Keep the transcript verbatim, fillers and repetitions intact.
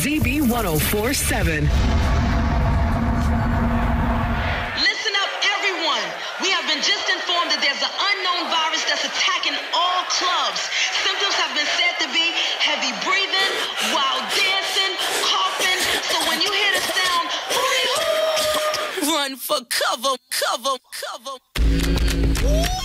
Z B one oh four point seven. Listen up, everyone. We have been just informed that there's an unknown virus that's attacking all clubs. Symptoms have been said to be heavy breathing, wild dancing, coughing. So when you hear the sound, run for cover, cover, cover.